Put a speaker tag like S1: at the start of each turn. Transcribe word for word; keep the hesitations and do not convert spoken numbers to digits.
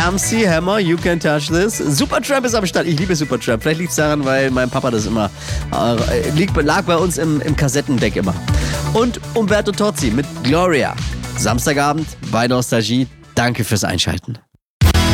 S1: M C Hammer, You Can Touch This. Supertramp ist am Start. Ich liebe Supertramp. Vielleicht liegt es daran, weil mein Papa das immer äh, liegt, lag bei uns im, im Kassettendeck immer. Und Umberto Tozzi mit Gloria. Samstagabend bei Nostalgie. Danke fürs Einschalten.